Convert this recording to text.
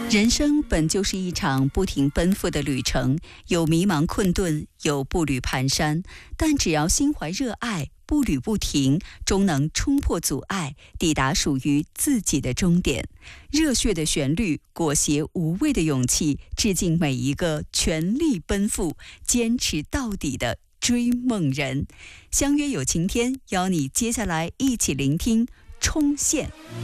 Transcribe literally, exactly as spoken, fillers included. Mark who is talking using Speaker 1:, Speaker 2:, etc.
Speaker 1: 人生本就是一场不停奔赴的旅程，有迷茫困顿，有步履蹒跚，但只要心怀热爱，步履不停，终能冲破阻碍，抵达属于自己的终点。热血的旋律，裹挟无畏的勇气，致敬每一个全力奔赴、坚持到底的追梦人。相约有晴天，邀你接下来一起聆听冲线。